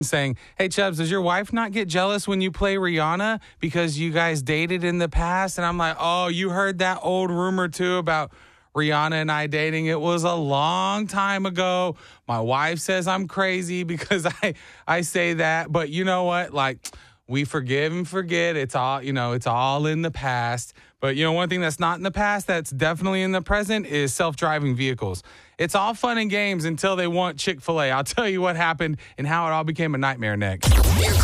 saying, hey, Chubbs, does your wife not get jealous when you play Rihanna because you guys dated in the past? And I'm like, oh, you heard that old rumor, too, about Rihanna and I dating. It was a long time ago. My wife says I'm crazy because I say that. But you know what? Like, we forgive and forget. It's all, it's all in the past. But, one thing that's not in the past that's definitely in the present is self-driving vehicles. It's all fun and games until they want Chick-fil-A. I'll tell you what happened and how it all became a nightmare next.